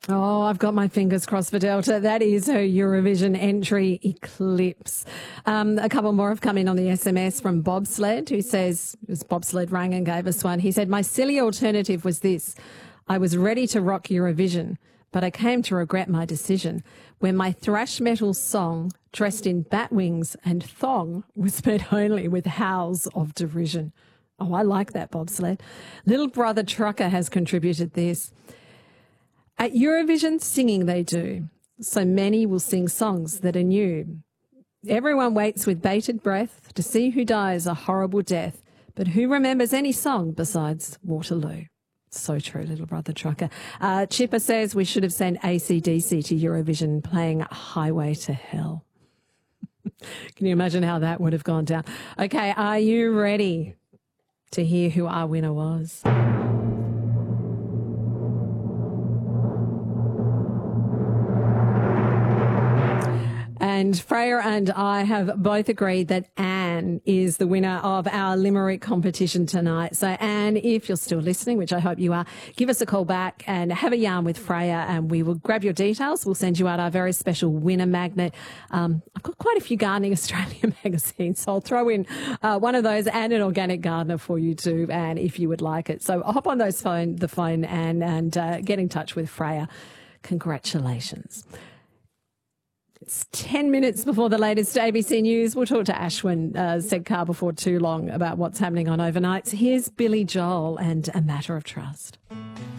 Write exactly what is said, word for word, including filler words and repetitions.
Oh, I've got my fingers crossed for Delta. That is her Eurovision entry, Eclipse. Um, a couple more have come in on the S M S from Bobsled, who says, it was Bobsled rang and gave us one. He said, my silly alternative was this. I was ready to rock Eurovision, but I came to regret my decision when my thrash metal song, dressed in bat wings and thong, was met only with howls of derision. Oh, I like that, Bobsled. Little Brother Trucker has contributed this. At Eurovision, singing they do, so many will sing songs that are new. Everyone waits with bated breath to see who dies a horrible death, but who remembers any song besides Waterloo? So true, Little Brother Trucker. Uh, Chipper says we should have sent A C D C to Eurovision playing Highway to Hell. Can you imagine how that would have gone down? Okay, are you ready to hear who our winner was? And Freya and I have both agreed that Anne is the winner of our Limerick competition tonight. So, Anne, if you're still listening, which I hope you are, give us a call back and have a yarn with Freya and we will grab your details. We'll send you out our very special winner magnet. Um, I've got quite a few Gardening Australia magazines, so I'll throw in uh, one of those and an organic gardener for you too, Anne, if you would like it. So hop on those phone, the phone, Anne, and uh, get in touch with Freya. Congratulations. It's ten minutes before the latest A B C News. We'll talk to Ashwin uh, Sedkar before too long about what's happening on overnights. Here's Billy Joel and A Matter of Trust.